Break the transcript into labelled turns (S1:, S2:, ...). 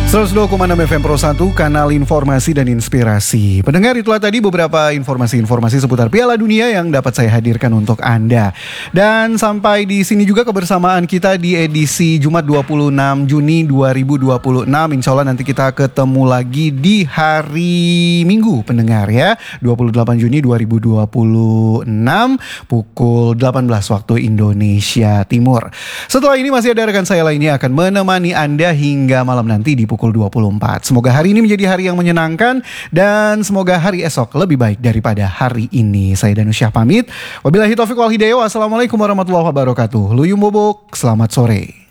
S1: 102,6 FM Pro 1, kanal informasi dan inspirasi. Pendengar, itulah tadi beberapa informasi-informasi seputar Piala Dunia yang dapat saya hadirkan untuk Anda. Dan sampai di sini juga kebersamaan kita di edisi Jumat 26 Juni 2026. Insya Allah nanti kita ketemu lagi di hari Minggu, pendengar ya. 28 Juni 2026 pukul 18 waktu Indonesia Timur. Setelah ini masih ada rekan saya lainnya akan menemani Anda hingga malam nanti di pukul 24. Semoga hari ini menjadi hari yang menyenangkan dan semoga hari esok lebih baik daripada hari ini. Saya Danusyah pamit. Wabillahi taufiq wal hidayah. Wassalamualaikum warahmatullahi wabarakatuh. Luyum bobok, selamat sore.